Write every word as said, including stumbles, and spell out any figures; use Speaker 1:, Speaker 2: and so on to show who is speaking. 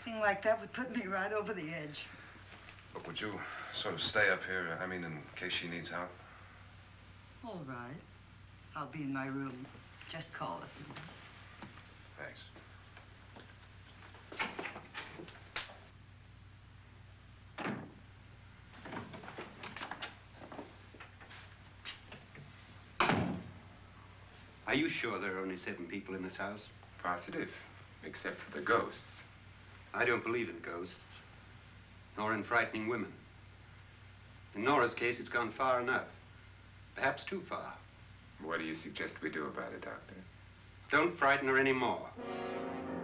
Speaker 1: thing like that would put me right over the edge.
Speaker 2: Look, would you sort of stay up here, I mean, in case she needs help?
Speaker 1: All right. I'll be in my room. Just call if you want.
Speaker 2: Thanks.
Speaker 3: Are you sure there are only seven people in this house?
Speaker 4: Positive, except for the ghosts.
Speaker 3: I don't believe in ghosts, nor in frightening women. In Nora's case, it's gone far enough. Perhaps too far.
Speaker 4: What do you suggest we do about it, Doctor?
Speaker 3: Don't frighten her anymore.